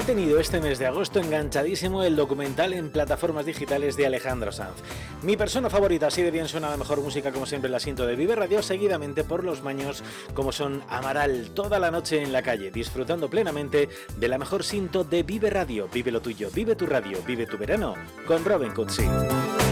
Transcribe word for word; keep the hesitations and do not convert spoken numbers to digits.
ha tenido este mes de agosto enganchadísimo el documental en plataformas digitales de Alejandro Sanz. Mi persona favorita, así de bien suena la mejor música como siempre la siento de Vive Radio, seguidamente por los maños como son Amaral, toda la noche en la calle, disfrutando plenamente de la mejor cinto de Vive Radio. Vive lo tuyo, vive tu radio, vive tu verano con Robin Cutsi.